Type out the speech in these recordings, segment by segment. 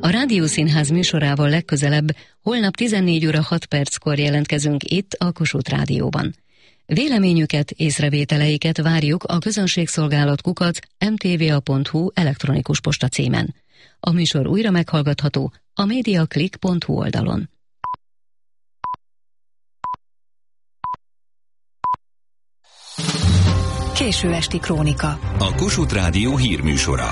A Rádiószínház műsorával legközelebb holnap 14 óra 6 perckor jelentkezünk itt a Kossuth Rádióban. Véleményüket, észrevételeiket várjuk a közönségszolgálat @mtva.hu elektronikus posta címen. A műsor újra meghallgatható a mediaclick.hu oldalon. Késő esti krónika. A Kossuth Rádió hírműsora.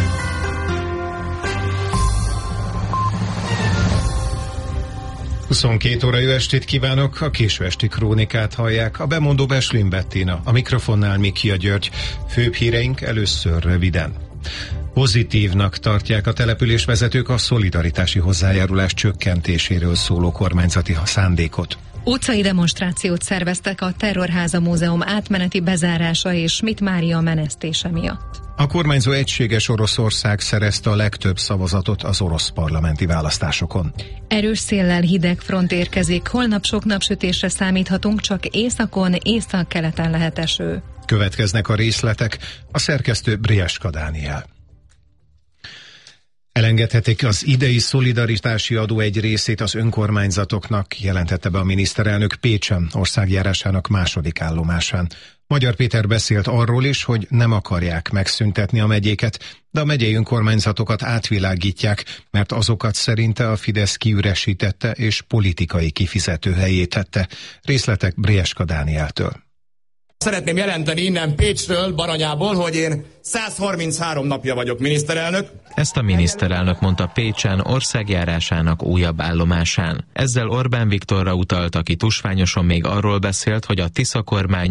Óra jó estét kívánok, a késő esti krónikát hallják, a bemondó Beslin Bettina, a mikrofonnál Mikia György. Főbb híreink először röviden. Pozitívnak tartják a településvezetők a szolidaritási hozzájárulás csökkentéséről szóló kormányzati szándékot. Utcai demonstrációt szerveztek a Terrorháza Múzeum átmeneti bezárása és Schmidt Mária menesztése miatt. A kormányzó Egységes Oroszország szerezte a legtöbb szavazatot az orosz parlamenti választásokon. Erős széllel hideg front érkezik, holnap sok napsütésre számíthatunk, csak északon, északkeleten lehet eső. Következnek a részletek, a szerkesztő Brieska Dániel. Elengedhetik az idei szolidaritási adó egy részét az önkormányzatoknak, jelentette be a miniszterelnök Pécsen országjárásának második állomásán. Magyar Péter beszélt arról is, hogy nem akarják megszüntetni a megyéket, de a megyei önkormányzatokat átvilágítják, mert azokat szerinte a Fidesz kiüresítette és politikai kifizetőhelyé tette. Részletek Brieska Dánieltől. Szeretném jelenteni innen Pécsről, Baranyából, hogy én 133 napja vagyok miniszterelnök. Ezt a miniszterelnök mondta Pécsen országjárásának újabb állomásán. Ezzel Orbán Viktorra utalt, aki tusványosan még arról beszélt, hogy a Tisza kormány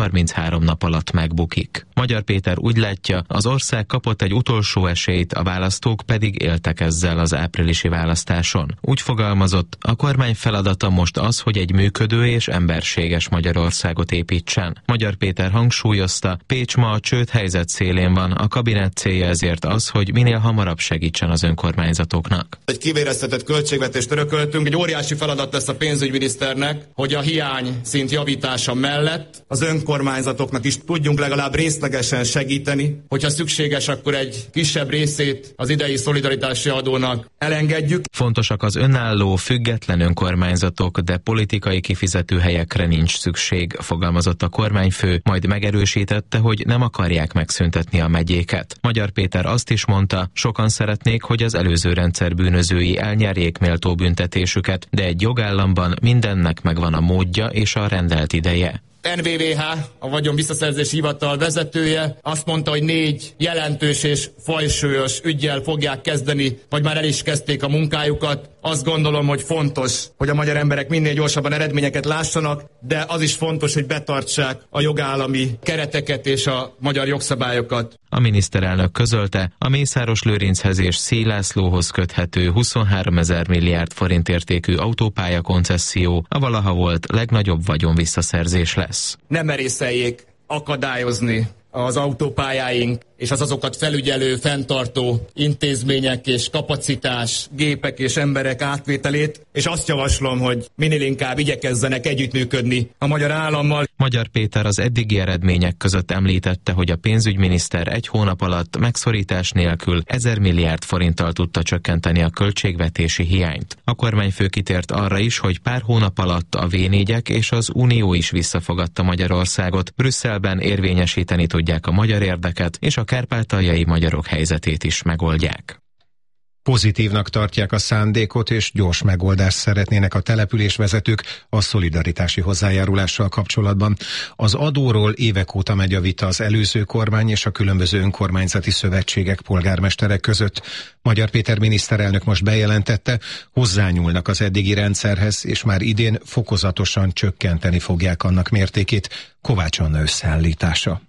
133 nap alatt megbukik. Magyar Péter úgy látja, az ország kapott egy utolsó esélyt, a választók pedig éltek ezzel az áprilisi választáson. Úgy fogalmazott, a kormány feladata most az, hogy egy működő és emberséges Magyarországot építsen. Magyar Péter hangsúlyozta, Pécs ma a csődhelyzet szélén van, a kabinet célja ezért az, hogy minél hamarabb segítsen az önkormányzatoknak. Egy kivéreztetett költségvetést örököltünk, egy óriási feladat lesz a pénzügyminiszternek, hogy a hiány szint javítása mellett az önkormányzatoknak is tudjunk legalább részlegesen segíteni, hogyha szükséges, akkor egy kisebb részét az idei szolidaritási adónak elengedjük. Fontosak az önálló, független önkormányzatok, de politikai kifizetőhelyekre nincs szükség, fogalmazott a kormányfő, majd megerősítette, hogy nem akarják megszüntetni a megyéket. Magyar Péter azt is mondta, sokan szeretnék, hogy az előző rendszer bűnözői elnyerjék méltó büntetésüket, de egy jogállamban mindennek megvan a módja és a rendelt ideje. NVVH, a vagyon visszaszerzési hivatal vezetője azt mondta, hogy 4 jelentős és fajsúlyos üggyel fogják kezdeni, vagy már el is kezdték a munkájukat. Azt gondolom, hogy fontos, hogy a magyar emberek minél gyorsabban eredményeket lássanak, de az is fontos, hogy betartsák a jogállami kereteket és a magyar jogszabályokat. A miniszterelnök közölte, a Mészáros Lőrinchez és Széll Lászlóhoz köthető 23 000 milliárd forint értékű autópálya koncesszió a valaha volt legnagyobb vagyon visszaszerzés lesz. Nem merészeljék akadályozni az autópályáink és az azokat felügyelő, fenntartó intézmények és kapacitás, gépek és emberek átvételét, és azt javaslom, hogy minél inkább igyekezzenek együttműködni a magyar állammal. Magyar Péter az eddigi eredmények között említette, hogy a pénzügyminiszter egy hónap alatt megszorítás nélkül 1000 milliárd forinttal tudta csökkenteni a költségvetési hiányt. A kormányfő kitért arra is, hogy pár hónap alatt a V4-ek és az Unió is visszafogadta Magyarországot, Brüsszelben érvényesíteni tudják a magyar érdeket, és a kárpátaljai magyarok helyzetét is megoldják. Pozitívnak tartják a szándékot, és gyors megoldást szeretnének a településvezetők a szolidaritási hozzájárulással kapcsolatban. Az adóról évek óta megy a vita az előző kormány és a különböző önkormányzati szövetségek, polgármesterek között. Magyar Péter miniszterelnök most bejelentette, hozzányúlnak az eddigi rendszerhez, és már idén fokozatosan csökkenteni fogják annak mértékét. Kovács Anna összeállítása.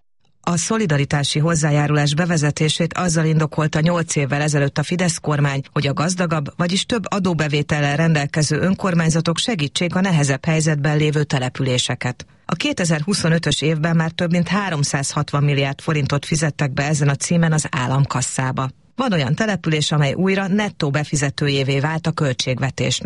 A szolidaritási hozzájárulás bevezetését azzal indokolta 8 évvel ezelőtt a Fidesz kormány, hogy a gazdagabb, vagyis több adóbevétellel rendelkező önkormányzatok segítsék a nehezebb helyzetben lévő településeket. A 2025-ös évben már több mint 360 milliárd forintot fizettek be ezen a címen az államkasszába. Van olyan település, amely újra nettó befizetőjévé vált a költségvetésnek.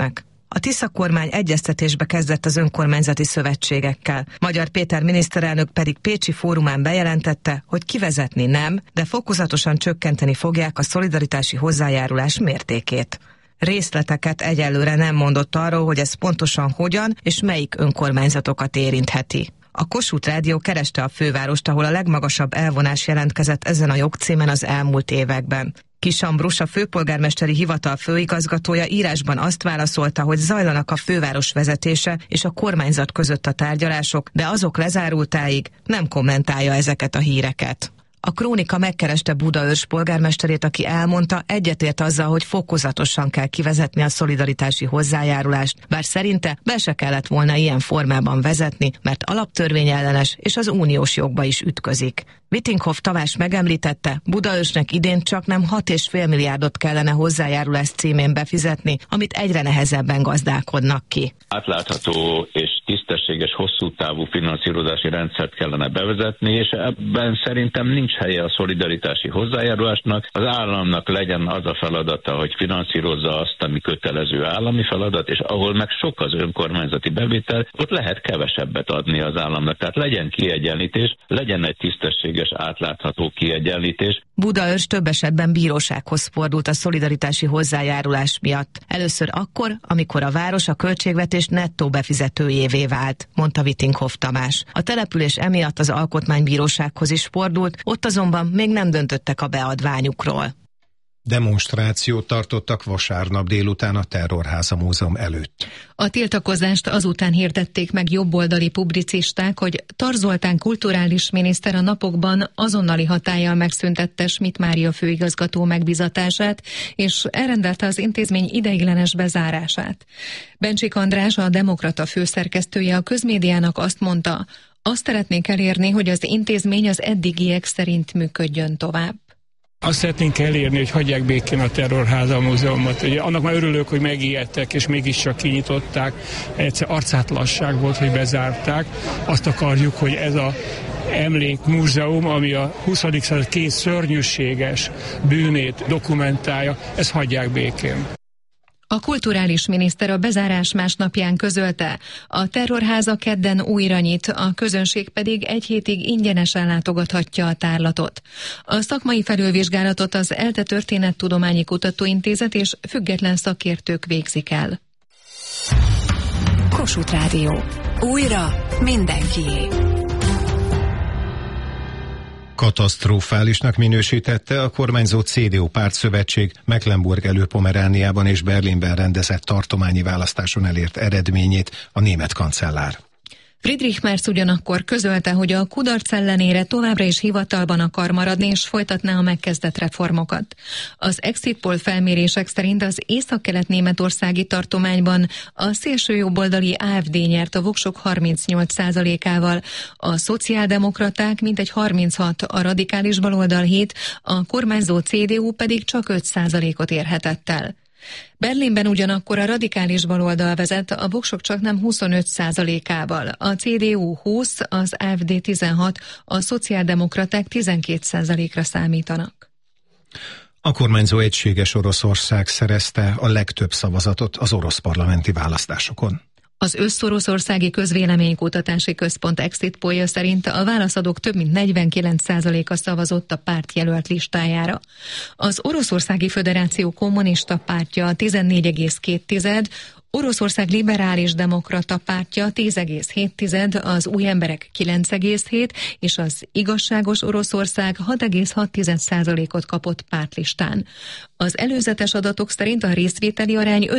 A Tisza kormány egyeztetésbe kezdett az önkormányzati szövetségekkel. Magyar Péter miniszterelnök pedig pécsi fórumán bejelentette, hogy kivezetni nem, de fokozatosan csökkenteni fogják a szolidaritási hozzájárulás mértékét. Részleteket egyelőre nem mondott arról, hogy ez pontosan hogyan és melyik önkormányzatokat érintheti. A Kossuth Rádió kereste a fővárost, ahol a legmagasabb elvonás jelentkezett ezen a jogcímen az elmúlt években. Kis Ambrus, a főpolgármesteri hivatal főigazgatója írásban azt válaszolta, hogy zajlanak a főváros vezetése és a kormányzat között a tárgyalások, de azok lezárultáig nem kommentálja ezeket a híreket. A Krónika megkereste Budaörs polgármesterét, aki elmondta, egyetért azzal, hogy fokozatosan kell kivezetni a szolidaritási hozzájárulást, bár szerinte be se kellett volna ilyen formában vezetni, mert alaptörvényellenes és az uniós jogba is ütközik. Vittinghoff Tamás megemlítette, Budaörsnek idén csaknem 6,5 milliárdot kellene hozzájárulás címén befizetni, amit egyre nehezebben gazdálkodnak ki. Átlátható és tisztességes, hosszú távú finanszírozási rendszert kellene bevezetni, és ebben szerintem nincs helye a szolidaritási hozzájárulásnak. Az államnak legyen az a feladata, hogy finanszírozza azt, ami kötelező állami feladat, és ahol meg sok az önkormányzati bevétel, ott lehet kevesebbet adni az államnak. Tehát legyen kiegyenlítés, legyen egy tisztességes, átlátható kiegyenlítés. Budaörs több esetben bírósághoz fordult a szolidaritási hozzájárulás miatt. Először akkor, amikor a város a költségvetés nettó befizetőjévé vált, mondta Vittinghoff Tamás. A település emiatt az alkotmánybírósághoz is fordult, ott azonban még nem döntöttek a beadványukról. Demonstrációt tartottak vasárnap délután a Terrorháza Múzeum előtt. A tiltakozást azután hirdették meg jobboldali publicisták, hogy Tar Zoltán kulturális miniszter a napokban azonnali hatállyal megszüntette Schmidt Mária főigazgató megbízatását, és elrendelte az intézmény ideiglenes bezárását. Bencsik András, a Demokrata főszerkesztője a Közmédiának azt mondta, azt szeretnénk elérni, hogy az intézmény az eddigiek szerint működjön tovább. Azt szeretnénk elérni, hogy hagyják békén a Terrorháza Múzeumot. Ugye annak már örülök, hogy megijedtek, és mégiscsak kinyitották. Egyszer arcátlasság volt, hogy bezárták. Azt akarjuk, hogy ez a emlékmúzeum, ami a 20. század két szörnyűséges bűnét dokumentálja, ezt hagyják békén. A kulturális miniszter a bezárás másnapján közölte, a Terrorháza kedden újra nyit, a közönség pedig egy hétig ingyenesen látogathatja a tárlatot. A szakmai felülvizsgálatot az ELTE Történettudományi Kutatóintézet és független szakértők végzik el. Kossuth Rádió. Újra mindenkié. Katasztrofálisnak minősítette a kormányzó CDU pártszövetség Mecklenburg-Előpomerániában és Berlinben rendezett tartományi választáson elért eredményét a német kancellár. Friedrich Merz ugyanakkor közölte, hogy a kudarc ellenére továbbra is hivatalban akar maradni és folytatná a megkezdett reformokat. Az exit poll felmérések szerint az északkelet-németországi tartományban a szélsőjobboldali AfD nyert a voksok 38%-ával, a szociáldemokraták mintegy 36, a radikális baloldal 7, a kormányzó CDU pedig csak 5%-ot érhetett el. Berlinben ugyanakkor a radikális baloldal vezet, a voksok csaknem 25%-ával, a CDU 20, az AfD 16, a szociáldemokraták 12%-ra számítanak. A kormányzó Egységes Oroszország szerezte a legtöbb szavazatot az orosz parlamenti választásokon. Az Összoroszországi Közvéleménykutatási Központ exit pollja szerint a válaszadók több mint 49%-a szavazott a pártjelölt listájára. Az Oroszországi Föderáció Kommunista Pártja 14,2%, Oroszország Liberális Demokrata Pártja 10,7%, az Új Emberek 9,7% és az Igazságos Oroszország 6,6%-ot kapott pártlistán. Az előzetes adatok szerint a részvételi arány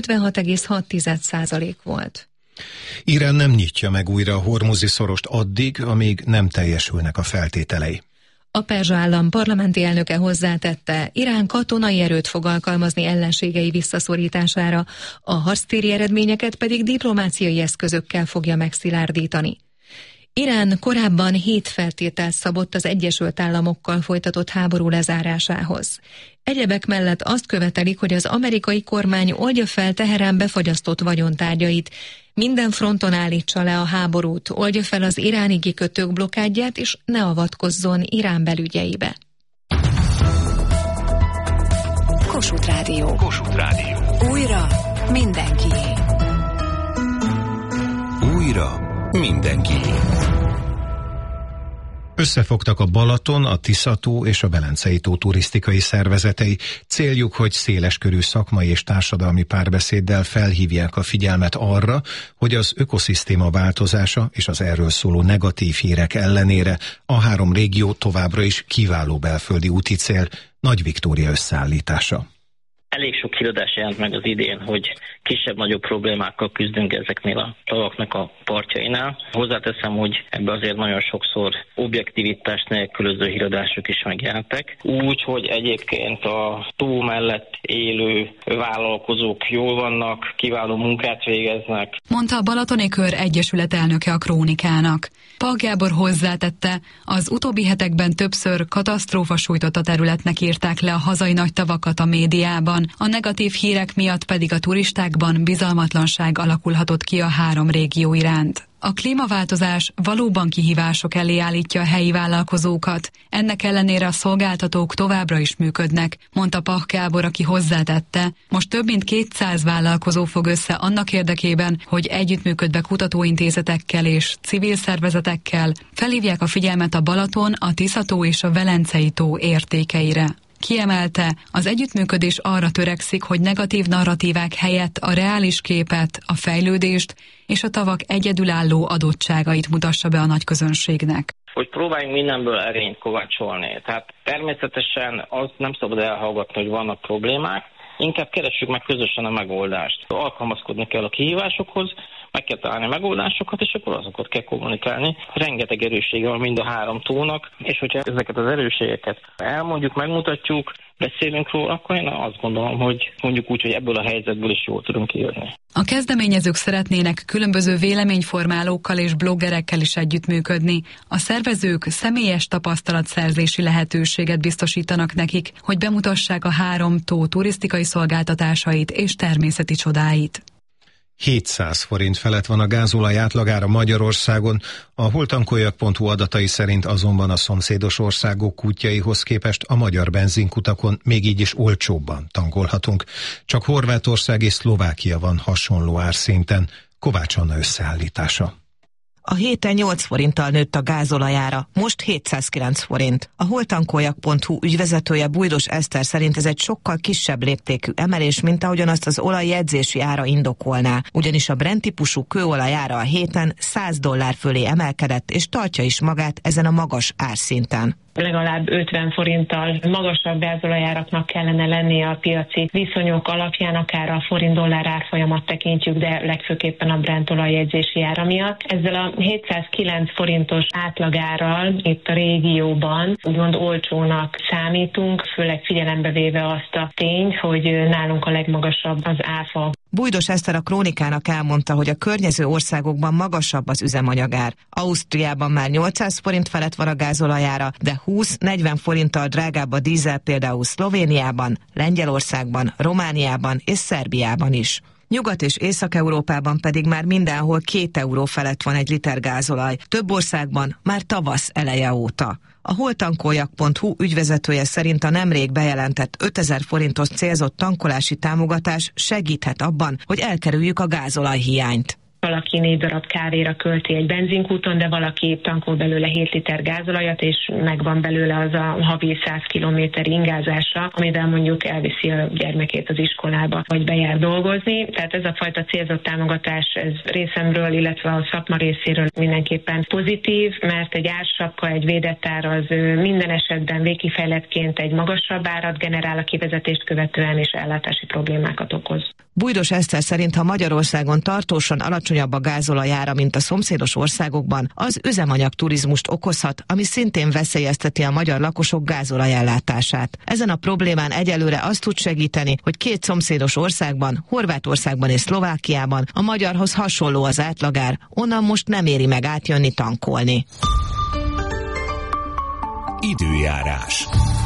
56,6% volt. Irán nem nyitja meg újra a Hormuzi szorost addig, amíg nem teljesülnek a feltételei. A perzsa állam parlamenti elnöke hozzátette, Irán katonai erőt fog alkalmazni ellenségei visszaszorítására, a harctéri eredményeket pedig diplomáciai eszközökkel fogja megszilárdítani. Irán korábban 7 feltételt szabott az Egyesült Államokkal folytatott háború lezárásához. Egyebek mellett azt követelik, hogy az amerikai kormány oldja fel Teherán befagyasztott vagyontárgyait, minden fronton állítsa le a háborút, oldja fel az iráni kikötők blokkádját, és ne avatkozzon Irán belügyeibe. Kossuth Rádió. Kossuth Rádió. Újra mindenkié. Újra mindenki. Összefogtak a Balaton, a Tisza-tó és a Velencei-tó turisztikai szervezetei. Céljuk, hogy széleskörű szakmai és társadalmi párbeszéddel felhívják a figyelmet arra, hogy az ökoszisztéma változása és az erről szóló negatív hírek ellenére a három régió továbbra is kiváló belföldi úti cél. Nagy Viktória összeállítása. Elég sok híradás jelent meg az idén, hogy kisebb-nagyobb problémákkal küzdünk ezeknél a tavaknak a partjainál. Hozzáteszem, hogy ebbe azért nagyon sokszor objektivitást nélkülöző híradások is megjelentek. Úgy, hogy egyébként a tó mellett élő vállalkozók jól vannak, kiváló munkát végeznek. Mondta a Balatoni Kör Egyesület elnöke a Krónikának. Pall Gábor hozzátette, az utóbbi hetekben többször katasztrófa sújtotta területnek írták le a hazai nagy tavakat a médiában, a negatív hírek miatt pedig a turistákban bizalmatlanság alakulhatott ki a három régió iránt. A klímaváltozás valóban kihívások elé állítja a helyi vállalkozókat. Ennek ellenére a szolgáltatók továbbra is működnek, mondta Pall Gábor, aki hozzátette. Most több mint 200 vállalkozó fog össze annak érdekében, hogy együttműködve kutatóintézetekkel és civil szervezetekkel felhívják a figyelmet a Balaton, a Tisza-tó és a Velencei-tó értékeire. Kiemelte, az együttműködés arra törekszik, hogy negatív narratívák helyett a reális képet, a fejlődést és a tavak egyedülálló adottságait mutassa be a nagyközönségnek. Hogy próbáljunk mindenből erényt kovácsolni. Tehát természetesen azt nem szabad elhallgatni, hogy vannak problémák, inkább keressük meg közösen a megoldást. Alkalmazkodni kell a kihívásokhoz, meg kell találni megoldásokat, és akkor azokat kell kommunikálni. Rengeteg erőssége van mind a három tónak, és hogyha ezeket az erősségeket elmondjuk, megmutatjuk, beszélünk róla, akkor én azt gondolom, hogy mondjuk úgy, hogy ebből a helyzetből is jól tudunk kijönni. A kezdeményezők szeretnének különböző véleményformálókkal és bloggerekkel is együttműködni. A szervezők személyes tapasztalatszerzési lehetőséget biztosítanak nekik, hogy bemutassák a három tó turisztikai szolgáltatásait és természeti csodáit. 700 forint felett van a gázolaj átlagára Magyarországon, a holtankoljak.hu adatai szerint azonban a szomszédos országok kútjaihoz képest a magyar benzinkutakon még így is olcsóbban tankolhatunk. Csak Horvátország és Szlovákia van hasonló árszinten. Kovács Anna összeállítása. A héten 8 forinttal nőtt a gázolajára, most 709 forint. A holtankoljak.hu ügyvezetője Bújdos Eszter szerint ez egy sokkal kisebb léptékű emelés, mint ahogyan azt az olaj jegyzési ára indokolná. Ugyanis a Brent típusú kőolaj ára a héten $100 fölé emelkedett, és tartja is magát ezen a magas árszinten. Legalább 50 forinttal magasabb gázolajáraknak kellene lennie a piaci viszonyok alapján, akár a forint-dollár árfolyamat tekintjük, de legfőképpen a Brent olajjegyzési ára miatt. Ezzel a 709 forintos átlagárral itt a régióban úgymond olcsónak számítunk, főleg figyelembe véve azt a tényt, hogy nálunk a legmagasabb az áfa. Bújdos Eszter a Krónikának elmondta, hogy a környező országokban magasabb az üzemanyagár. Ausztriában már 800 forint felett van a gázolajára, de 20-40 forinttal drágább a dízel például Szlovéniában, Lengyelországban, Romániában és Szerbiában is. Nyugat- és Észak-Európában pedig már mindenhol 2 euró felett van egy liter gázolaj, több országban már tavasz eleje óta. A holtankoljak.hu ügyvezetője szerint a nemrég bejelentett 5000 forintos célzott tankolási támogatás segíthet abban, hogy elkerüljük a gázolajhiányt. Valaki 4 darab kávéra költi egy benzinkúton, de valaki tankol belőle 7 liter gázolajat, és megvan belőle az a havi 100 kilométer ingázása, amivel mondjuk elviszi a gyermekét az iskolába, vagy bejár dolgozni. Tehát ez a fajta célzott támogatás, ez részemről, illetve a szakma részéről mindenképpen pozitív, mert egy ársapka, egy védett ár az minden esetben végkifejletként egy magasabb árat generál a kivezetést követően, és ellátási problémákat okoz. Bújdos Eszter szerint, ha Magyarországon tartósan alacsonyabb a gázolajára, mint a szomszédos országokban, az üzemanyag turizmust okozhat, ami szintén veszélyezteti a magyar lakosok gázolajellátását. Ezen a problémán egyelőre azt tud segíteni, hogy 2 szomszédos országban, Horvátországban és Szlovákiában a magyarhoz hasonló az átlagár, onnan most nem éri meg átjönni tankolni. Időjárás.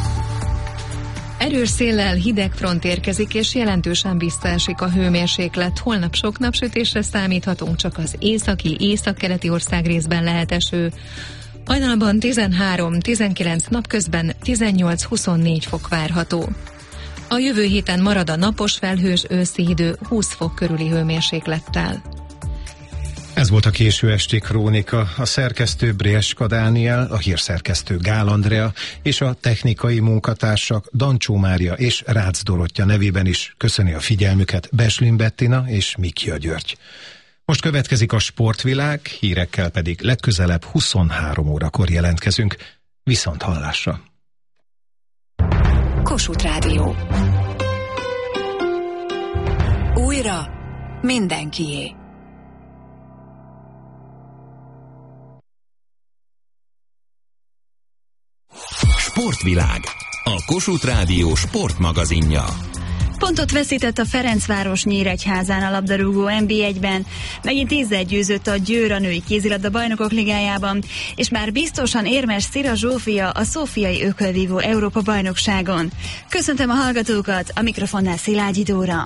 Erős széllel hideg front érkezik, és jelentősen visszaesik a hőmérséklet. Holnap sok napsütésre számíthatunk, csak az északi, északkeleti országrészben lehet eső. Hajnalban 13-19, napközben 18-24 fok várható. A jövő héten marad a napos felhős őszi idő 20 fok körüli hőmérséklettel. Ez volt a késő esti krónika. A szerkesztő Brieska Dániel, a hírszerkesztő Gál Andrea és a technikai munkatársak Dancsó Mária és Rácz Dorottya nevében is köszöni a figyelmüket Beslin Bettina és Mikja György. Most következik a sportvilág, hírekkel pedig legközelebb 23 órakor jelentkezünk. Viszont hallásra! Kossuth Rádió. Újra mindenkié. Sportvilág. A Kossuth Rádió sportmagazinja. Pontot veszített a Ferencváros Nyíregyházán a labdarúgó NB1-ben. Megint 10-0 győzött a Győr a női kézilabda bajnokok ligájában, és már biztosan érmes Szira Zsófia a szófiai ökölvívó Európa bajnokságon. Köszöntöm a hallgatókat, a mikrofonnál Szilágyi Dóra.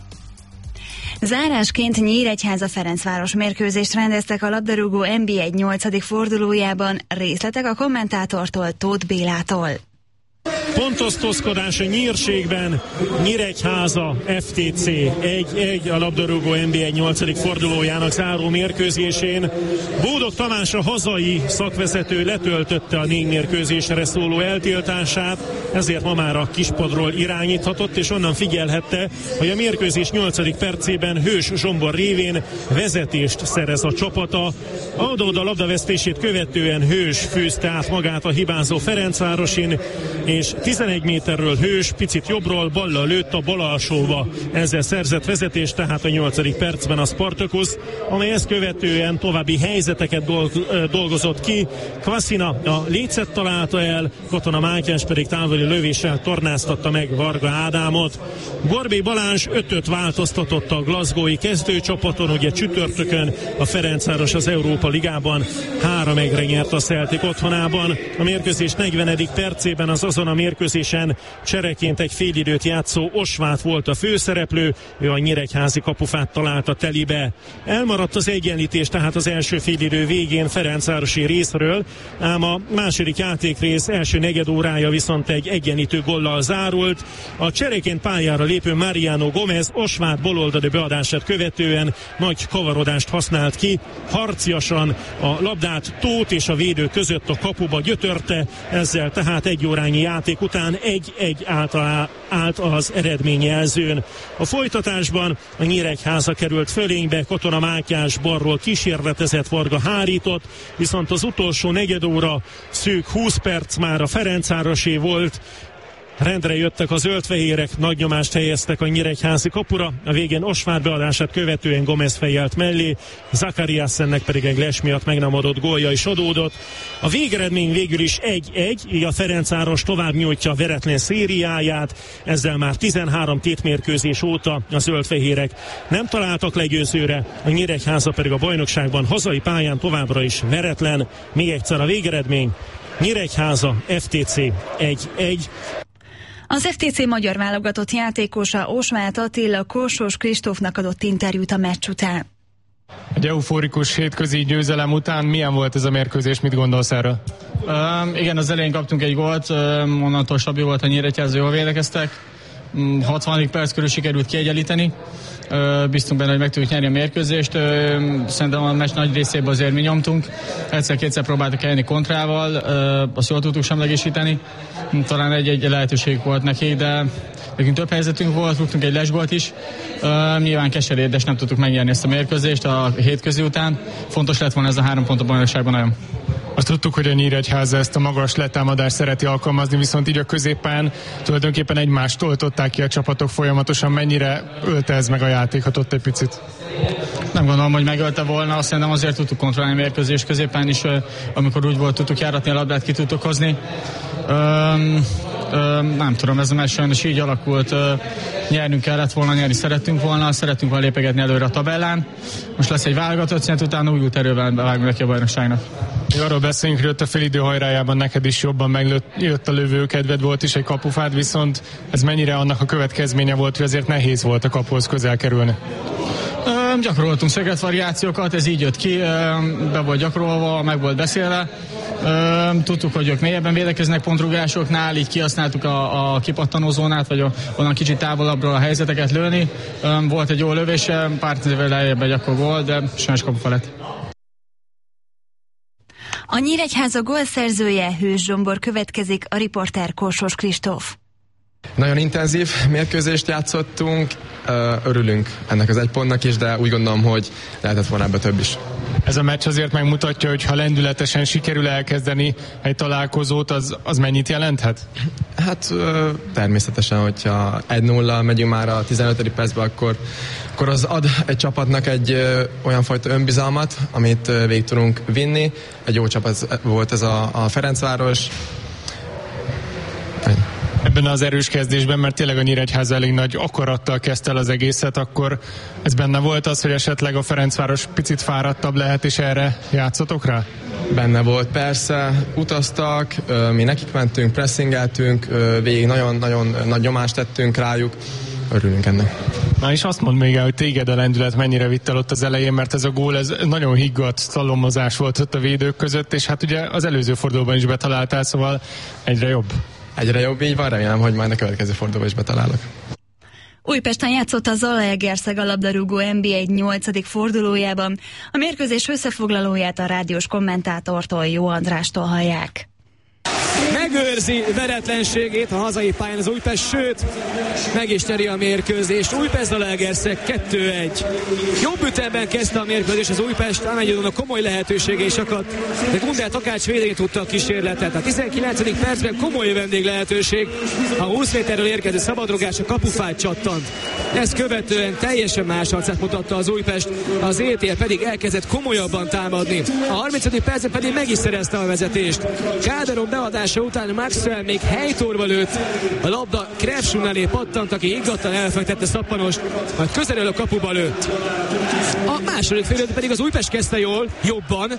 Zárásként Nyíregyháza Ferencváros mérkőzést rendeztek a labdarúgó NB1 8. fordulójában, részletek a kommentátortól, Tóth Bélától. Pontosztozkodás a nyírségben, Nyíregyháza FTC 1-1 a labdarúgó NB1 8. fordulójának záró mérkőzésén. Bódog Tamás, a hazai szakvezető letöltötte a 4 mérkőzésre szóló eltiltását, ezért ma már a kispadról irányíthatott, és onnan figyelhette, hogy a mérkőzés 8. percében Hős Zsombor révén vezetést szerez a csapata. Oda-oda labdavesztését követően Hős fűzte át magát a hibázó Ferencvárosin, és 11 méterről Hős picit jobbról ballal lőtt a bal alsóba. Ezzel szerzett vezetést tehát a 8. percben a Spartacus, amely ezt követően további helyzeteket dolgozott ki. Kvaszina a lécet találta el, Katona Mátyás pedig távoli lövéssel tornáztatta meg Varga Ádámot. Gorbély Balázs 5-5 változtatott a glasgowi kezdőcsapaton, ugye csütörtökön a Ferencváros az Európa Ligában 3-1-re nyert a Celtic otthonában. A mérkőzés 40. percében azon a mérkőzésen csereként egy félidőt játszó Osvát volt a főszereplő, ő a nyíregyházi kapufát találta telibe. Elmaradt az egyenlítés tehát az első félidő végén ferencvárosi részről, ám a második játékrész első negyedórája viszont egy egyenlítő gollal zárult. A csereként pályára lépő Mariano Gomez Osvát baloldali beadását követően nagy kavarodást használt ki, harciasan a labdát Tóth és a védő között a kapuba gyötörte, ezzel tehát egy órányi játék után 1-1 állt az eredményjelzőn. A folytatásban a Nyíregyháza került fölénybe, Katona Mátyás balról kísérletezett, Varga hárított, viszont az utolsó negyedóra szűk 20 perc már a Ferencvárosé volt. Rendre jöttek a zöldfehérek, nagy nyomást helyeztek a nyíregyházi kapura, a végén Osvát beadását követően Gomez fejelt mellé, Zakariassennek pedig egy les miatt meg nem adott gólja is adódott. A végeredmény végül is 1-1, így a Ferencváros tovább nyújtja a veretlen szériáját, ezzel már 13 tétmérkőzés óta a zöldfehérek nem találtak legyőzőre, a Nyíregyháza pedig a bajnokságban hazai pályán továbbra is veretlen. Még egyszer a végeredmény: Nyíregyháza FTC 1-1. Az FTC magyar válogatott játékosa Osváth Attila Korsós Kristófnak adott interjút a meccs után. Egy euforikus hétközi győzelem után milyen volt ez a mérkőzés, mit gondolsz erről? Igen, az elején kaptunk egy gólt, onnantól stabil volt a Nyíregyháza, jól védekeztek. 60. perc körül sikerült kiegyenlíteni. Bíztunk benne, hogy meg tudjuk nyerni a mérkőzést. Szerintem a meccs nagy részében azért mi nyomtunk. Egyszer-kétszer próbáltuk elni kontrával, azt jól tudtuk semlegesíteni. Talán egy lehetőség volt nekik, de nekünk több helyzetünk volt, rúgtunk egy lesgolt is. Nyilván keserét, nem tudtuk megnyerni ezt a mérkőzést a hétközi után. Fontos lett volna ez a 3 pont a bajnokságban nagyon. Azt tudtuk, hogy a Nyíregyháza ezt a magas letámadást szereti alkalmazni, viszont így a középpályán tulajdonképpen egymást oltották ki a csapatok folyamatosan. Mennyire ölte ez meg a játékot egy picit? Nem gondolom, hogy megölte volna, azt szerintem azért tudtuk kontrollálni a mérkőzés középen is, amikor úgy volt, tudtuk járatni a labdát, ki tudtuk hozni. Nem tudom, ez a meccs sajnos így alakult. Nyernünk kellett volna, nyerni szerettünk volna lépegetni előre a tabellán. Most lesz egy válogatott szünet, utána új erővel bevágunk neki a bajnokságnak. Arról beszélünk, hogy ott a félidő hajrájában neked is jobban megjött a lövőkedved, volt is egy kapufád, viszont ez mennyire annak a következménye volt, hogy azért nehéz volt a kapuhoz közel kerülni? Gyakoroltunk szögetvariációkat, ez így jött ki, be volt gyakorolva, meg volt beszélve. Tudtuk, hogy ők mélyebben védekeznek pontrugásoknál, így kihasználtuk a kipattanózónát, vagy onnan kicsit távolabbról a helyzeteket lőni. Volt egy jó lövése, pár tízével lejjebb egy akkor gól, de sajnos kapu felett. A Nyíregyháza gólszerzője Hős Zsombor következik, a riporter Kósos Kristóf. Nagyon intenzív mérkőzést játszottunk, örülünk ennek az 1 pontnak is, de úgy gondolom, hogy lehetett volna ebbe több is. Ez a meccs azért megmutatja, hogy ha lendületesen sikerül elkezdeni egy találkozót, az mennyit jelenthet? Hát természetesen, hogyha 1-0 megyünk már a 15. percben, akkor az ad egy csapatnak egy olyan fajta önbizalmat, amit végig tudunk vinni. Egy jó csapat volt ez a Ferencváros. Ebben az erős kezdésben, mert tényleg a Nyíregyháza elég nagy akarattal kezdte el az egészet, akkor ez benne volt az, hogy esetleg a Ferencváros picit fáradtabb lehet, és erre játszotok rá? Benne volt, persze, utaztak, mi nekik mentünk, pressingeltünk, végig nagyon-nagyon nagy nyomást tettünk rájuk, örülünk ennek. Na és azt mondd még el, hogy téged a lendület mennyire vitt el ott az elején, mert ez a gól, ez nagyon higgadt szalomozás volt ott a védők között, és hát ugye az előző fordulóban is betaláltál, szóval egyre jobb. Egyre jobb, így van, remélem, hogy majd a következő fordulóban is betalálok. Újpesten játszott a Zalaegerszeg a labdarúgó NB1 8. fordulójában. A mérkőzés összefoglalóját a rádiós kommentátortól, Jó Andrástól hallják. Megőrzi veretlenségét a hazai pályán az Újpest, sőt, meg is nyeri a mérkőzést. Újpest-Zalaegerszeg 2-1. Jobb ütemben kezdte a mérkőzés az Újpest, amelyben a komoly lehetősége is akadt, de Gundel Takács védeni tudta a kísérletet. A 19. percben komoly vendég lehetőség, a 20 méterről érkező szabadrugás a kapufát csattant. Ezt követően teljesen más arcát mutatta az Újpest, az ETL pedig elkezdett komolyabban támadni. A 30. percben pedig meg is szerezte a vezetést. Káderon beadása után Maxwell még helytorba lőtt, a labda Krefsun elé pattant, aki higgadtan elfektette Szappanost, majd közelről a kapuba lőtt. A második félidőt pedig az Újpest kezdte jól, jobban.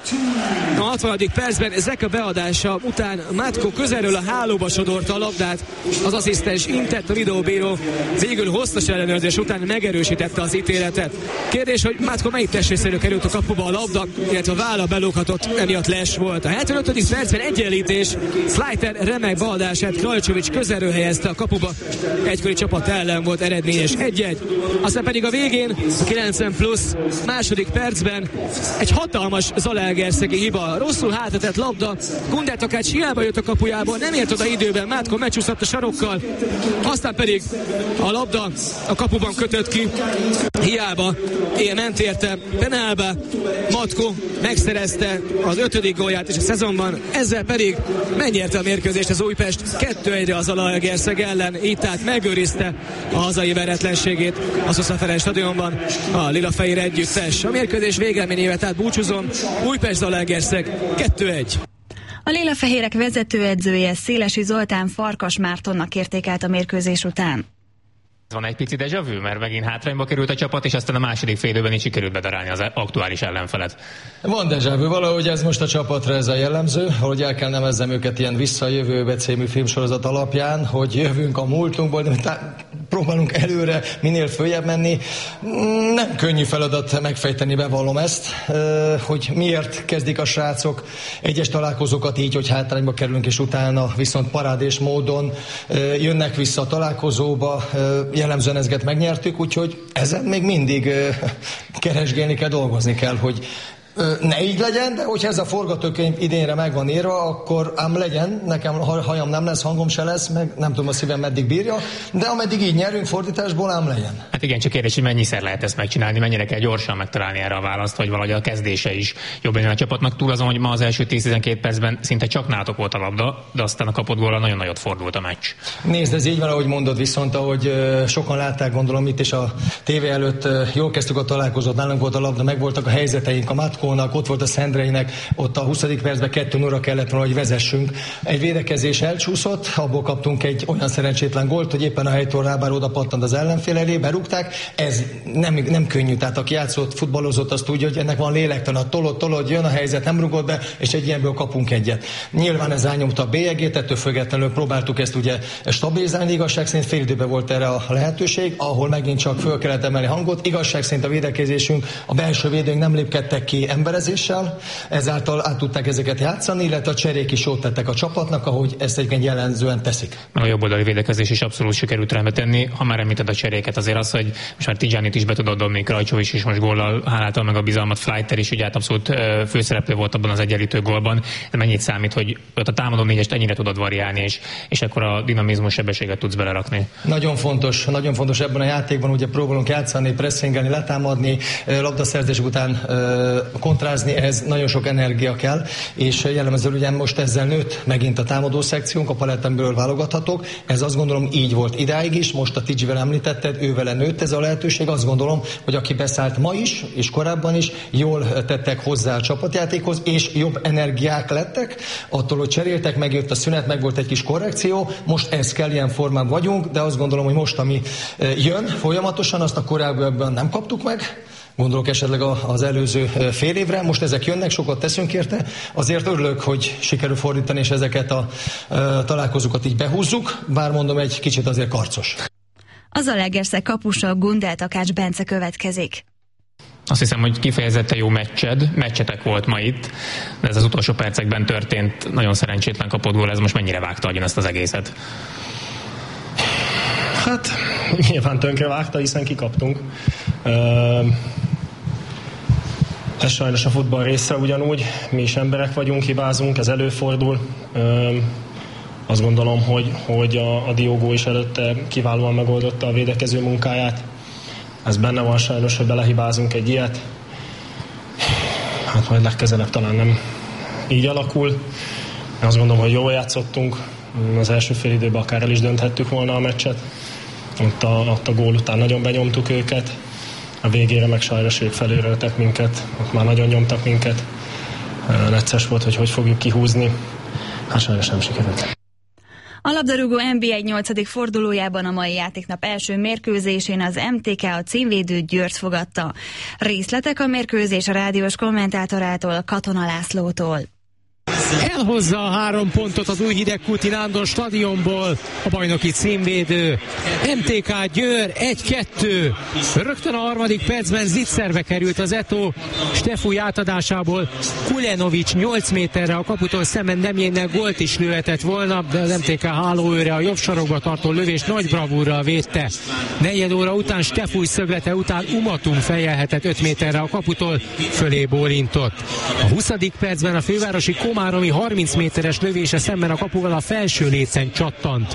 A 60. percben Zeka beadása után Matko közelről a hálóba sodorta a labdát, az asszisztens intett, a videóbíró végül hosszas ellenőrzés után megerősítette az ítéletet. Kérdés, hogy Matko melyik testrészéről került a kapuba a labda, illetve a válla belóghatott, emiatt les volt. A 75. percben egyenlítés, Slider remek beadását Krajcsovics közelről helyezte a kapuba. Egykori csapat ellen volt, eredményes 1-1. Aztán pedig a végén, a 90 plusz második percben egy hatalmas zalaegerszegi hiba. Rosszul hátratett labda, Gundel Takács hiába jött a kapujából, nem ért oda időben, Mátko megcsúszott a sarokkal, aztán pedig a labda a kapuban kötött ki, hiába ment érte penálba, Matko megszerezte az 5. gólját is a szezonban, ezzel pedig megnyerte a mérkőzést az Újpest 2-1-re az Zalaegerszeg ellen, így tehát megőrizte a hazai veretlenségét a Szosza Ferenc stadionban a lilafehér együttes. A mérkőzés végeredményével tehát búcsúzom, Újpest-Zalaegerszeg 2-1. A lilafehérek vezetőedzője Szélesi Zoltán Farkas Mártonnak értékelt a mérkőzés után. Van egy pici déjà vu, mert megint hátrányba került a csapat, és aztán a második fél időben is sikerült bedarálni az aktuális ellenfelet. Van déjà vu, valahogy ez most a csapatra ez a jellemző, hogy el kell nevezzem őket ilyen Visszajövőbe című filmsorozat alapján, hogy jövünk a múltunkból, de próbálunk előre minél följebb menni. Nem könnyű feladat megfejteni, bevallom ezt, hogy miért kezdik a srácok egyes találkozókat így, hogy hátrányba kerülünk, és utána viszont parádés módon jönnek vissza a találkozóba, jellemzően ezeket megnyertük, úgyhogy ezen még mindig keresgélni kell, dolgozni kell, hogy ne így legyen, de hogyha ez a forgatókönyv idénre meg van írva, akkor ám legyen, nekem hajam nem lesz, hangom se lesz, meg nem tudom a szívem meddig bírja, de ameddig így nyerünk fordításból, ám legyen. Hát igen, csak kérdés, hogy mennyiszer lehet ezt megcsinálni, mennyire kell gyorsan megtalálni erre a választ, vagy valahogy a kezdése is jobb legyen a csapatnak. Túl azon, hogy ma az első 10-12 percben szinte csak nálatok volt a labda, de aztán a kapott góllal nagyon nagyot fordult a meccs. Nézd, ez így van, ahogy mondod, viszont ahogy sokan látták, gondolom itt is a tévé előtt, jól kezdtük a találkozót, nálunk volt a labda, meg voltak a helyzeteink, a Matkónak, ott volt a Szendreinek, ott a 20. percben 2-0-ra kellett volna, hogy vezessünk. Egy védekezés elcsúszott, abból kaptunk egy olyan szerencsétlen gólt, hogy éppen a helytől rábár oda pattant az ellenfél elé, berúgták. Ez nem könnyű, tehát aki játszott, futballozott, azt tudja, hogy ennek van lélektelen, tolod, jön a helyzet, nem rugott be, és egy ilyenből kapunk egyet. Nyilván ez rányomta a bélyegét, ettől függetlenül próbáltuk ezt ugye stabilizálni, igazság szerint fél időben volt erre a lehetőség, ahol megint csak föl kellett emelni hangot. Igazság szerint a védekezésünk, a belső védőink nem lépkedtek ki emberezéssel, ezáltal át tudták ezeket játszani, illetve a cserék is jót tettek a csapatnak, ahogy ezt egyébként jellemzően teszik. A jobboldali védekezés is abszolút sikerült rendbe tenni. Ha már említed a cseréket, azért az, hogy most már Tijánit is be tudod dobni, Krajcsovics is most góllal háláltal meg a bizalmat, Fleiter is ugye abszolút főszereplő volt abban az egyenlítő gólban. De mennyit számít, hogy ott a támadó négyest ennyire tudod variálni, és akkor a dinamizmus, sebességet tudsz belerakni? Nagyon fontos ebben a játékban, ugye próbálunk játszani, pressingelni, letámadni, labdaszerzés után kontrázni, ez nagyon sok energia kell, és jellemzően ugye most ezzel nőtt megint a támadó szekciónk, a palettemből válogathatók. Ez azt gondolom így volt idáig is, most a Ticsivel említetted, ővele nőtt ez a lehetőség. Azt gondolom, hogy aki beszállt ma is, és korábban is, jól tettek hozzá a csapatjátékhoz, és jobb energiák lettek. Attól, hogy cseréltek, megjött a szünet, meg volt egy kis korrekció. Most ez kell, ilyen formán vagyunk, de azt gondolom, hogy most, ami jön folyamatosan, azt a korábban nem kaptuk meg. Gondolok esetleg az előző fél évre, most ezek jönnek, sokat teszünk érte, azért örülök, hogy sikerül fordítani, és ezeket a találkozókat így behúzzuk, bár mondom, egy kicsit azért karcos. Az Zalaegerszeg kapusa Gundel Takács Bence következik. Azt hiszem, hogy kifejezetten jó meccsetek volt ma itt, de ez az utolsó percekben történt, nagyon szerencsétlen kapott gól, ez most mennyire vágta agyon ezt az egészet? Hát, nyilván tönkre vágta, hiszen kikaptunk. Ez sajnos a futball része ugyanúgy, mi is emberek vagyunk, hibázunk, ez előfordul. Azt gondolom, hogy a Diogo is előtte kiválóan megoldotta a védekező munkáját. Ez benne van sajnos, hogy belehibázunk egy ilyet. Hát majd legközelebb talán nem így alakul. Azt gondolom, hogy jól játszottunk. Az első fél időben akár el is dönthettük volna a meccset. Ott a gól után nagyon benyomtuk őket. A végére meg sajnos ők felőröltek minket. Ott már nagyon nyomtak minket. Necces volt, hogy fogjuk kihúzni. Hát sajnos nem sikerült. A labdarúgó NB1 8. fordulójában a mai játéknap első mérkőzésén az MTK a címvédő Győrt fogadta. Részletek a mérkőzés a rádiós kommentátorától, Katona Lászlótól. Elhozza a 3 pontot az Újhidegkúti Nándor stadionból a bajnoki címvédő. MTK Győr 1-2. Rögtön a 3. percben zicserbe került az Eto. Stefúj átadásából Kulenovics 8 méterre a kaputól szemben Demjénnek gólt is lőhetett volna, de az MTK hálóőre a jobb sarokba tartó lövést nagy bravúrral védte. 4 óra után Stefúj szöglete után Umatum fejelhetett 5 méterre a kaputól, fölé bólintott. A 20. percben a fővárosi Komáromi 30 méteres lövése szemben a kapuval a felső lécen csattant.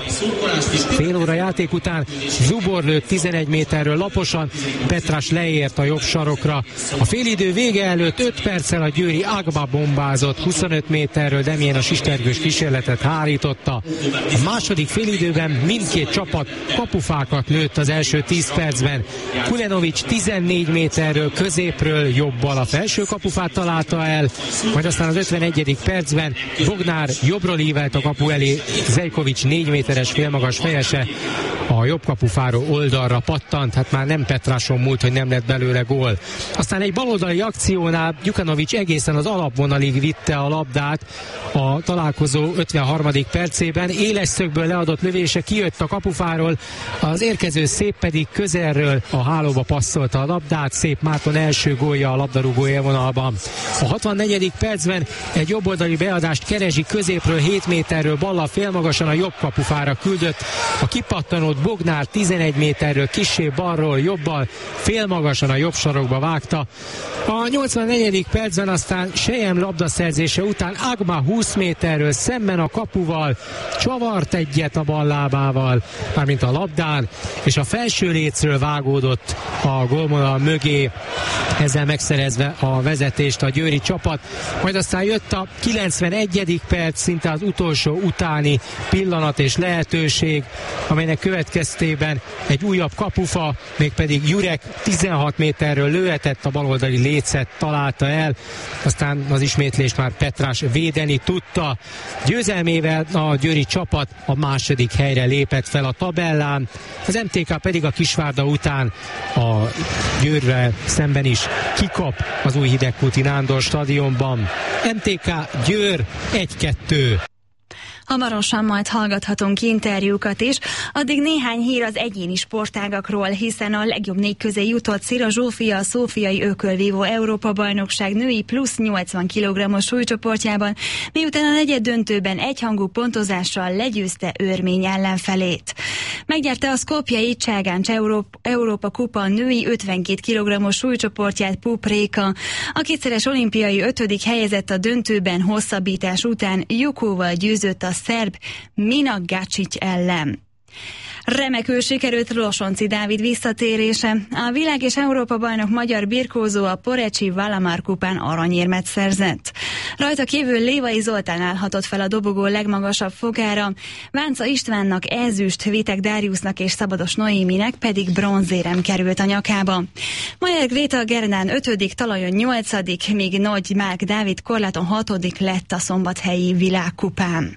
Fél óra játék után Zubor lőtt 11 méterről laposan, Petrás leért a jobb sarokra. A félidő vége előtt 5 perccel a győri Agba bombázott 25 méterről, Demjén a sistergős kísérletet hárította. A második félidőben mindkét csapat kapufákat lőtt az első 10 percben. Kulenovics 14 méterről középről jobbal a felső kapufát találta el, majd aztán az 51. percben Bognár jobbról ívelt a kapu elé, Zejkovics 4 méteres félmagas fejese a jobb kapufáról oldalra pattant, hát már nem Petráson múlt, hogy nem lett belőle gól. Aztán egy baloldali akciónál Gyukanovics egészen az alapvonalig vitte a labdát a találkozó 53. percében, éles szögből leadott lövése kijött a kapufáról, az érkező Szép pedig közelről a hálóba passzolta a labdát, Szép Márton első gólja a labdarúgó élvonalban. A 64. percben egy jobboldali beadást Kerezsi középről 7 méterről ballal félmagasan a jobb kapufára küldött, a kipattanót Bognár 11 méterről kissé balról jobbal félmagasan a jobb sarokba vágta. A 84. percben aztán Sejem labdaszerzése után Agma 20 méterről szemben a kapuval csavart egyet a ballábával, mármint a labdán, és a felső lécről vágódott a gólvonal mögé, ezzel megszerezve a vezetést a győri csapat. Majd aztán jött a 91. perc, szinte az utolsó utáni pillanat és lehetőség, amelynek következtében egy újabb kapufa, mégpedig Jurek 16 méterről lőhetett, a baloldali lécet találta el, aztán az ismétlést már Petrás védeni tudta. Győzelmével a győri csapat a második helyre lépett fel a tabellán, az MTK pedig a Kisvárda után a Győrrel szemben is kikap az Újhidegkúti Nándor stadionban. MTK Győr 1-2. Hamarosan majd hallgathatunk interjúkat is, addig néhány hír az egyéni sportágakról, hiszen a legjobb 4 közé jutott Szira Zsófia a szófiai ökölvívó Európa-bajnokság női plusz 80 kg-os súlycsoportjában, miután a negyeddöntőben egyhangú pontozással legyőzte Örmény ellenfelét. Megnyerte a szkopjei Cságáncs Európa kupa női 52 kg-os súlycsoportját Pup Réka. A kétszeres olimpiai 5. helyezett a döntőben hosszabbítás után Jukóval győzött a szerb Mina Gacic ellen. Remekül sikerült Losonci Dávid visszatérése. A világ és Európa bajnok magyar birkózó a Porecsi Valamar kupán aranyérmet szerzett. Rajta kívül Lévai Zoltán állhatott fel a dobogó legmagasabb fogára, Vánca Istvánnak ezüst, Vitek Dáriusznak és Szabados Noéminek pedig bronzérem került a nyakába. Majer Gréta Gernán 5., talajon 8., míg Nagy Márk Dávid korláton 6. lett a szombathelyi világkupán.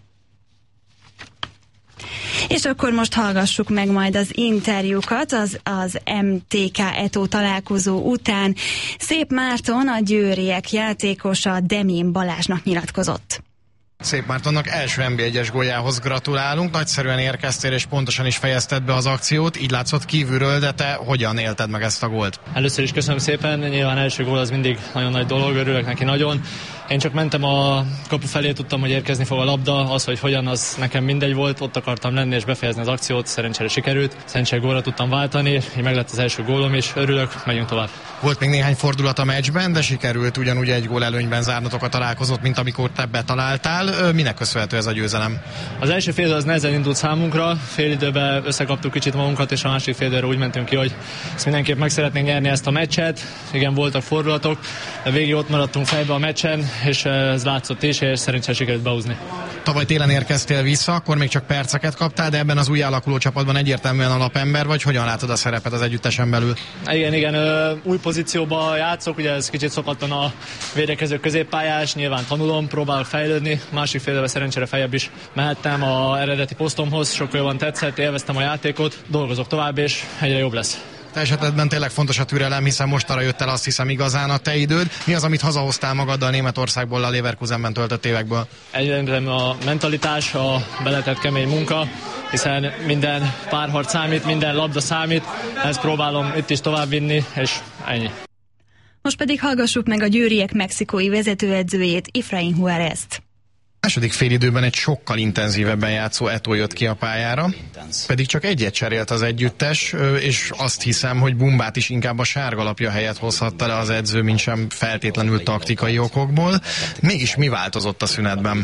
És akkor most hallgassuk meg majd az interjúkat az MTK Eto találkozó után. Szép Márton, a győriek játékosa Demén Balázsnak nyilatkozott. Szép Mártonnak első NB1-es góljához gratulálunk, nagyszerűen érkeztél és pontosan is fejezted be az akciót, így látszott kívülről, de te hogyan élted meg ezt a gólt? Először is köszönöm szépen, nyilván első gól az mindig nagyon nagy dolog, örülök neki nagyon. Én csak mentem a kapu felé, tudtam, hogy érkezni fog a labda, az, hogy hogyan, az nekem mindegy volt, ott akartam lenni és befejezni az akciót, szerencsére sikerült, szerencsére gólra tudtam váltani, így meg lett az első gólom is, örülök, megyünk tovább. Volt még néhány fordulat a meccsben, de sikerült ugyanúgy egy gól előnyben zárnotok a találkozót, mint amikor te betaláltál. Minek köszönhető ez a győzelem? Az első fél az nehezen indult számunkra, fél időben összekaptuk kicsit magunkat, és a másik fél időre úgy mentünk ki, hogy ezt mindenképp meg szeretnénk nyerni ezt a meccset. Igen, voltak fordulatok, de végig ott maradtunk fejbe a meccsen, és ez látszott is, és szerencsére sikerült behúzni. Tavaly télen érkeztél vissza, akkor még csak perceket kaptál, de ebben az új alakuló csapatban egyértelműen alapember vagy. Hogyan látod a szerepet az együttesen belül? Igen, új pozícióban játszok, ugye ez kicsit szokatlan a védekező középpályás, nyilván tanulom, próbálok fejlődni, másik fél évben szerencsére feljebb is mehettem az eredeti posztomhoz, sokkal jobban tetszett, élveztem a játékot, dolgozok tovább, és egyre jobb lesz. Te esetedben tényleg fontos a türelem, hiszen mostanra jött el, azt hiszem, igazán a te időd. Mi az, amit hazahoztál magaddal Németországból, a Leverkusenben töltött évekből? Egyébként a mentalitás, a beletett kemény munka, hiszen minden párharc számít, minden labda számít, ezt próbálom itt is továbbvinni, és ennyi. Most pedig hallgassuk meg a győriek mexikói vezetőedzőjét, Efraín Juárezt. Második félidőben egy sokkal intenzívebben játszó Eto'o jött ki a pályára, pedig csak egyet cserélt az együttes, és azt hiszem, hogy Bumbát is inkább a sárgalapja helyett hozhatta le az edző, mint sem feltétlenül taktikai okokból. Mégis mi változott a szünetben?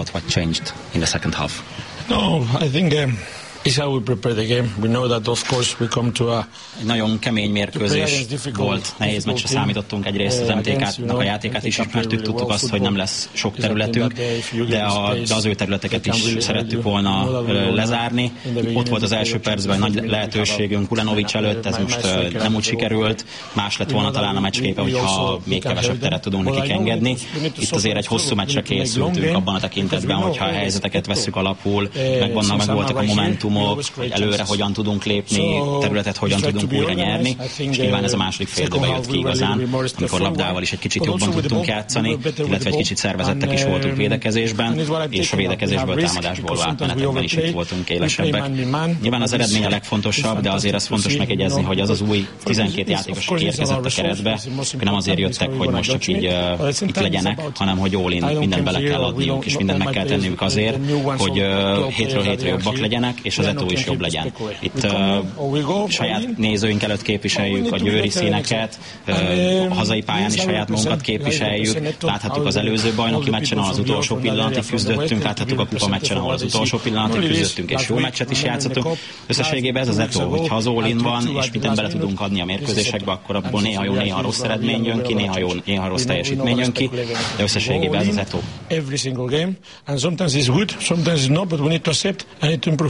No, I think is how we prepare the game. We know that of course we come to a nagyon kemény mérkőzés volt, nehéz meccsre számítottunk, egyrészt az MTK-nak a játékát is ismertük, tudtuk azt, hogy nem lesz sok területünk, de az ő területeket is szerettük volna lezárni. Ott volt az első percben nagy lehetőségünk Kulenovics előtt, ez most nem úgy sikerült, más lett volna talán a meccsképe, hogyha még kevesebb teret tudunk nekik engedni. Itt azért egy hosszú meccsre készültünk abban a tekintetben, hogyha a helyzeteket vesszük alapul, megvoltak a momentumok, hogy előre hogyan tudunk lépni, területet hogyan tudunk újra nyerni, és nyilván ez a második fél időben jött ki igazán, amikor labdával is egy kicsit jobban tudtunk játszani, illetve egy kicsit szervezettek is voltunk védekezésben, és a védekezésből, támadásból átmenetekben is itt voltunk élesebbek. Nyilván az eredmény a legfontosabb, de azért ez fontos megjegyezni, hogy az új 12 játékos, aki érkezett a keretbe, nem azért jöttek, hogy most csak így itt legyenek, hanem hogy all in, mindent bele kell adniuk, és mindent meg kell tenniük azért, hogy hétről hétre jobbak legyenek, és az Eto'o is jobb legyen. Itt saját nézőink előtt képviseljük a győri színeket, a hazai pályán is saját magunkat képviseljük. Láthattuk az előző bajnoki meccsen, ahol az utolsó pillanatig küzdöttünk, láthattuk a kupa meccsen, ahol az utolsó pillanatig küzdöttünk, és jó meccset is játszottunk. Összességében ez az Eto'o, hogyha az all-in van, és mindent bele tudunk adni a mérkőzésekbe, akkor abból néha jó, néha rossz eredmény jön ki, néha jó, néha rossz teljesítmény jön ki, de összességében ez az Eto'o. Every single game, and sometimes it's good, sometimes it's not, but we need to accept and need to improve.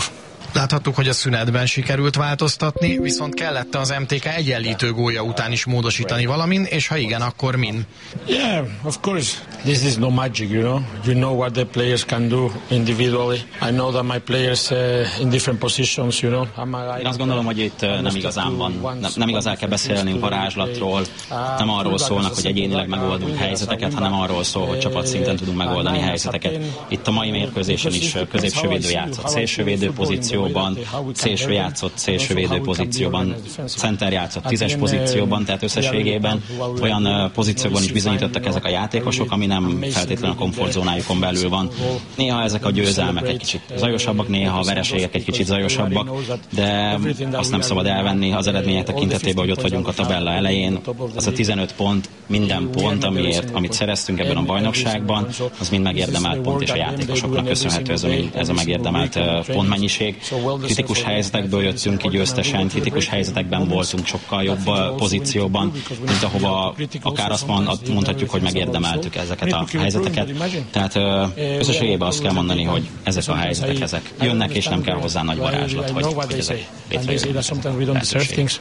Láthattuk, hogy a szünetben sikerült változtatni, viszont kellett az MTK egyenlítő gólja után is módosítani valamin, és ha igen, akkor min? Yeah, of course. This is no magic, you know. You know what the players can do individually. I know that my players in different positions, you know. Én azt gondolom, hogy itt nem igazán kell beszélni varázslatról, nem arról szólnak, hogy egyénileg megoldunk helyzeteket, hanem arról szól, hogy csapatszinten tudunk megoldani helyzeteket. Itt a mai mérkőzésen is középsővédő játszott szélsővédő pozícióban, szélső játszott szélsővédő pozícióban, center játszott 10-es pozícióban, tehát összességében olyan pozícióban is bizonyítottak ezek a játékosok, ami nem feltétlenül a komfortzónájukon belül van. Néha ezek a győzelmek egy kicsit zajosabbak, néha a vereségek egy kicsit zajosabbak, de azt nem szabad elvenni az eredmények tekintetében, hogy ott vagyunk a tabella elején. Az a 15 pont, minden pont, amit szereztünk ebben a bajnokságban, az mind megérdemelt pont, és a játékosoknak köszönhető ez a megérdemelt pontmennyiség. Kritikus helyzetekből jöttünk ki győztesen, kritikus helyzetekben voltunk sokkal jobb pozícióban, mint ahova akár azt mondhatjuk, hogy megérdemeltük ezeket a helyzeteket. Tehát összességében azt kell mondani, hogy ezek a helyzetek, ezek jönnek, és nem kell hozzá nagy varázslat, hogy ezek létrejönnek.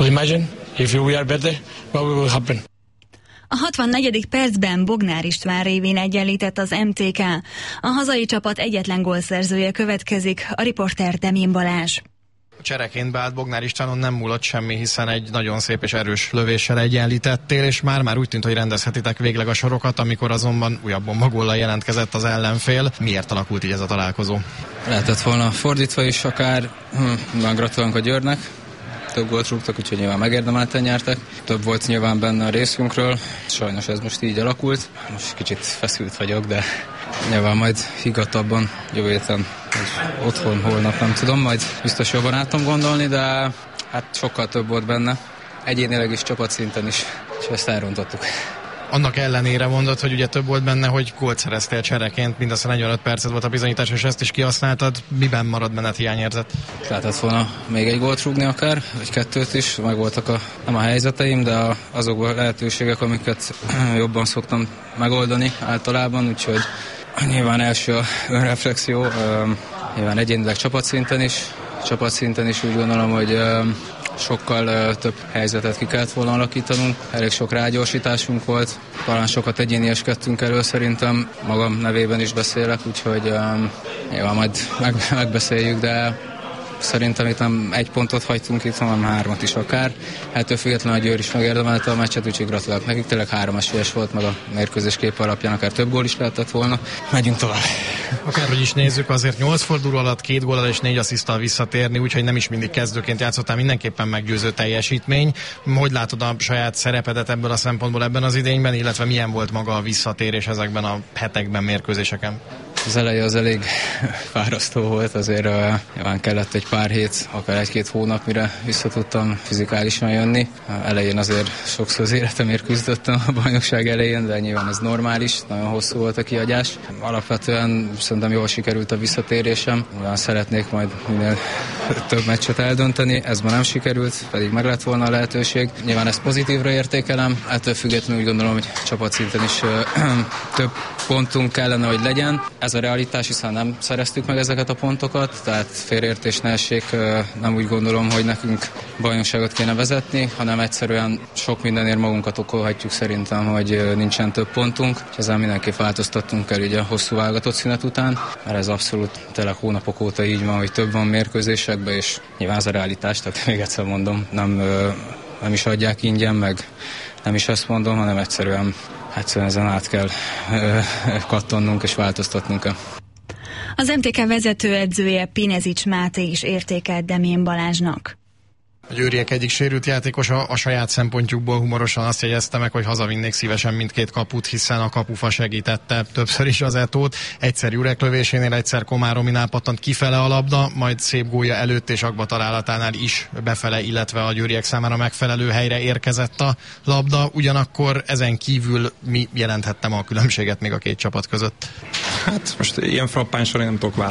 A 64. percben Bognár István révén egyenlített az MTK. A hazai csapat egyetlen gólszerzője következik, a riporter Demén Balázs. Csereként beállt Bognár Istvánon nem múlott semmi, hiszen egy nagyon szép és erős lövéssel egyenlítettél, és már úgy tűnt, hogy rendezhetitek végleg a sorokat, amikor azonban újabb bombagóllal jelentkezett az ellenfél. Miért alakult így ez a találkozó? Lehetett volna fordítva is akár. Gratulálunk a Győrnek. Több gólt rúgtak, úgyhogy nyilván megérdemelten nyertek. Több volt nyilván benne a részünkről. Sajnos ez most így alakult. Most kicsit feszült vagyok, de nyilván majd higgadtabban jövő héten, otthon, holnap, nem tudom, majd biztos jobban át tudom gondolni, de hát sokkal több volt benne. Egyénileg is, csapatszinten is, és ezt elrontottuk. Annak ellenére mondod, hogy ugye több volt benne, hogy gólt szereztél csereként, mindössze 45 percet volt a bizonyítás, és ezt is kihasználtad. Miben marad benned hiányérzet? Lehetett volna még egy gólt rúgni akár, vagy kettőt is, meg voltak nem a helyzeteim, de azok a lehetőségek, amiket jobban szoktam megoldani általában, úgyhogy nyilván első a önreflexió, nyilván egyénileg csapatszinten is úgy gondolom, hogy sokkal több helyzetet ki kellett volna alakítanunk, elég sok rágyorsításunk volt, talán sokat egyénieskedtünk elő, szerintem magam nevében is beszélek, úgyhogy nyilván majd megbeszéljük, de szerintem itt nem egy pontot hagytunk itt, hanem 3 is akár. Ettől függetlenül a Győr is megérdemelte a meccset, úgyhogy gratulálok nekik. Tényleg 3 esélyes volt, meg a mérkőzés kép alapján akár több gól is lehetett volna. Megyünk tovább. Akárhogy is nézzük, azért 8 forduló alatt 2 góllal és 4 assziszttal visszatérni, úgyhogy nem is mindig kezdőként játszottál, mindenképpen meggyőző teljesítmény. Hogy látod a saját szerepedet ebből a szempontból ebben az idényben, illetve milyen volt maga a visszatérés ezekben a hetekben, mérkőzéseken? Az eleje az elég fárasztó volt, azért nyilván kellett egy pár hét, akár 1-2 hónap, mire vissza tudtam fizikálisan jönni. Elején azért sokszor az életemért küzdöttem a bajnokság elején, de nyilván ez normális, nagyon hosszú volt a kihagyás. Alapvetően szerintem jól sikerült a visszatérésem, nyilván szeretnék majd minél több meccset eldönteni, ez ma nem sikerült, pedig meg lett volna a lehetőség. Nyilván ezt pozitívra értékelem, ettől függetlenül úgy gondolom, hogy csapatszinten is több pontunk kellene, hogy legyen. Ez a realitás, hiszen nem szereztük meg ezeket a pontokat, tehát félreértés ne essék, nem úgy gondolom, hogy nekünk bajnokságot kéne vezetni, hanem egyszerűen sok mindenért magunkat okolhatjuk szerintem, hogy nincsen több pontunk, és ezzel mindenképp változtattunk el ugye a hosszú válogatott szünet után, mert ez abszolút tényleg hónapok óta így van, hogy több van mérkőzésekben, és nyilván ez a realitás, tehát még egyszer mondom, nem is adják ingyen, meg nem is ezt mondom, hanem egyszerűen ezen át kell kattonnunk és változtatnunk. Az MTK vezetőedzője Pinezics Máté is értékelt Demén Balázsnak. A győriek egyik sérült játékos a saját szempontjukból humorosan azt jegyezte meg, hogy hazavinnék szívesen mindkét kaput, hiszen a kapufa segítette többször is az Etót. Egyszer Jurek lövésénél, egyszer Komárominál pattant kifele a labda, majd szép gólja előtt és Agba találatánál is befele, illetve a győriek számára megfelelő helyre érkezett a labda. Ugyanakkor ezen kívül mi jelenthette a különbséget még a két csapat között? Hát most ilyen frappánsan én nem tudok